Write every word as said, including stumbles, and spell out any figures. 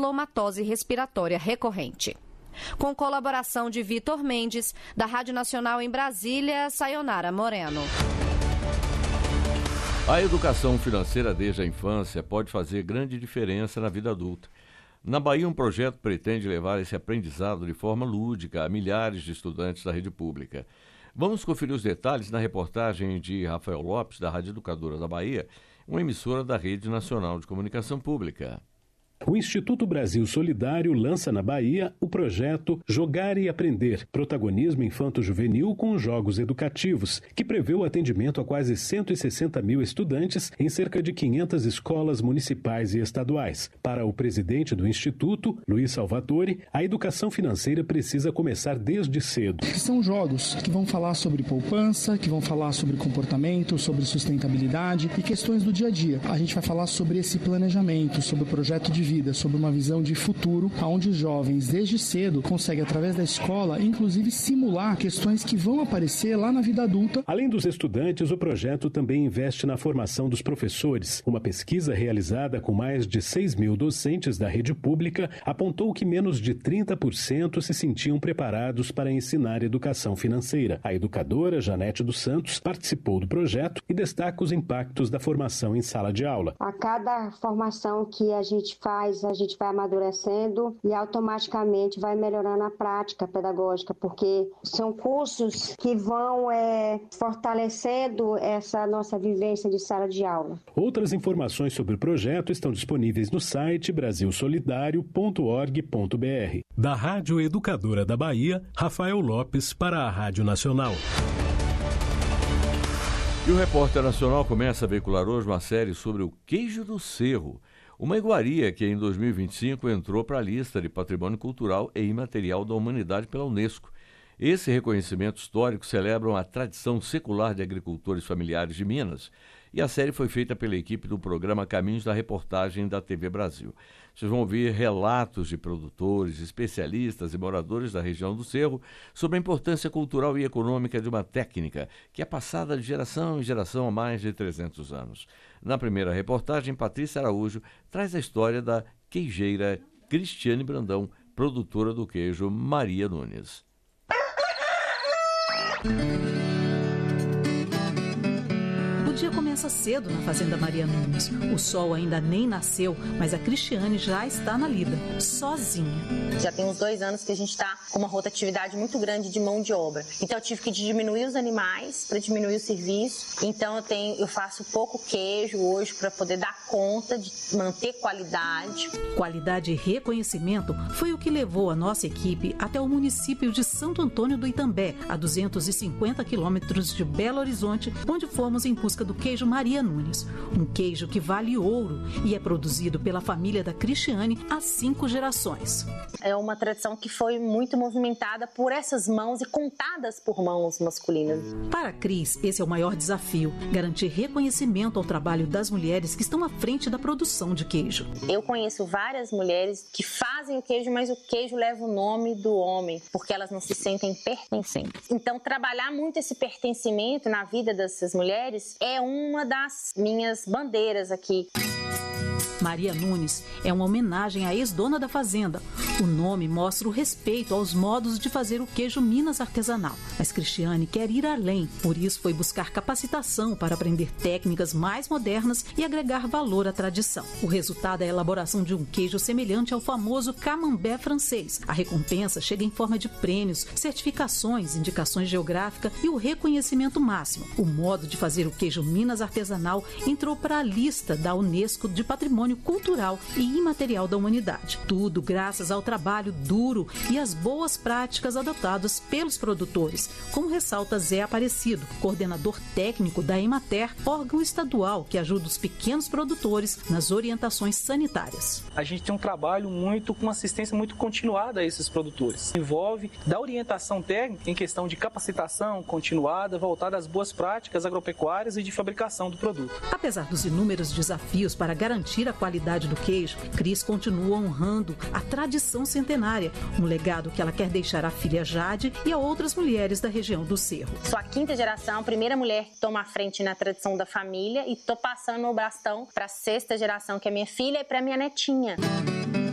esquilomatose respiratória recorrente. Com colaboração de Vitor Mendes, da Rádio Nacional em Brasília, Sayonara Moreno. A educação financeira desde a infância pode fazer grande diferença na vida adulta. Na Bahia, um projeto pretende levar esse aprendizado de forma lúdica a milhares de estudantes da rede pública. Vamos conferir os detalhes na reportagem de Rafael Lopes, da Rádio Educadora da Bahia, uma emissora da Rede Nacional de Comunicação Pública. O Instituto Brasil Solidário lança na Bahia o projeto Jogar e Aprender, protagonismo infanto-juvenil com jogos educativos, que prevê o atendimento a quase cento e sessenta mil estudantes em cerca de quinhentas escolas municipais e estaduais. Para o presidente do Instituto, Luiz Salvatore, a educação financeira precisa começar desde cedo. São jogos que vão falar sobre poupança, que vão falar sobre comportamento, sobre sustentabilidade e questões do dia a dia. A gente vai falar sobre esse planejamento, sobre o projeto de vida, sobre uma visão de futuro, onde os jovens, desde cedo, conseguem, através da escola, inclusive simular questões que vão aparecer lá na vida adulta. Além dos estudantes, o projeto também investe na formação dos professores. Uma pesquisa realizada com mais de seis mil docentes da rede pública apontou que menos de trinta por cento se sentiam preparados para ensinar educação financeira. A educadora Janete dos Santos participou do projeto e destaca os impactos da formação em sala de aula. A cada formação que a gente faz, a gente vai amadurecendo e automaticamente vai melhorando a prática pedagógica, porque são cursos que vão é, fortalecendo essa nossa vivência de sala de aula. Outras informações sobre o projeto estão disponíveis no site brasil solidário ponto org ponto br. Da Rádio Educadora da Bahia, Rafael Lopes para a Rádio Nacional. E o Repórter Nacional começa a veicular hoje uma série sobre o queijo do Cerro, uma iguaria que em dois mil e vinte e cinco entrou para a lista de Patrimônio Cultural e Imaterial da Humanidade pela Unesco. Esse reconhecimento histórico celebra a tradição secular de agricultores familiares de Minas, e a série foi feita pela equipe do programa Caminhos da Reportagem da T V Brasil. Vocês vão ouvir relatos de produtores, especialistas e moradores da região do Cerro sobre a importância cultural e econômica de uma técnica que é passada de geração em geração há mais de trezentos anos. Na primeira reportagem, Patrícia Araújo traz a história da queijeira Cristiane Brandão, produtora do queijo Maria Nunes. O dia começa cedo na Fazenda Maria Nunes. O sol ainda nem nasceu, mas a Cristiane já está na lida, sozinha. Já tem uns dois anos que a gente está com uma rotatividade muito grande de mão de obra. Então eu tive que diminuir os animais para diminuir o serviço. Então eu, tenho, eu faço pouco queijo hoje para poder dar conta de manter qualidade. Qualidade e reconhecimento foi o que levou a nossa equipe até o município de Santo Antônio do Itambé, a duzentos e cinquenta quilômetros de Belo Horizonte, onde fomos em busca do queijo Maria Nunes, um queijo que vale ouro e é produzido pela família da Cristiane há cinco gerações. É uma tradição que foi muito movimentada por essas mãos e contadas por mãos masculinas. Para a Cris, esse é o maior desafio, garantir reconhecimento ao trabalho das mulheres que estão à frente da produção de queijo. Eu conheço várias mulheres que fazem o queijo, mas o queijo leva o nome do homem, porque elas não se sentem pertencentes. Então, trabalhar muito esse pertencimento na vida dessas mulheres é uma das minhas bandeiras aqui. Maria Nunes é uma homenagem à ex-dona da fazenda. O nome mostra o respeito aos modos de fazer o queijo Minas artesanal. Mas Cristiane quer ir além, por isso foi buscar capacitação para aprender técnicas mais modernas e agregar valor à tradição. O resultado é a elaboração de um queijo semelhante ao famoso camembert francês. A recompensa chega em forma de prêmios, certificações, indicações geográficas e o reconhecimento máximo. O modo de fazer o queijo Minas artesanal entrou para a lista da Unesco de Patrimônio Cultural e Imaterial da Humanidade. Tudo graças ao trabalho duro e às boas práticas adotadas pelos produtores, como ressalta Zé Aparecido, coordenador técnico da Emater, órgão estadual que ajuda os pequenos produtores nas orientações sanitárias. A gente tem um trabalho muito com assistência muito continuada a esses produtores. Envolve da orientação técnica em questão de capacitação continuada, voltada às boas práticas agropecuárias e de fabricação do produto. Apesar dos inúmeros desafios para garantir a qualidade do queijo, Cris continua honrando a tradição centenária, um legado que ela quer deixar à filha Jade e a outras mulheres da região do Cerro. Sou a quinta geração, a primeira mulher que toma a frente na tradição da família e tô passando o bastão para a sexta geração, que é minha filha, e para minha netinha.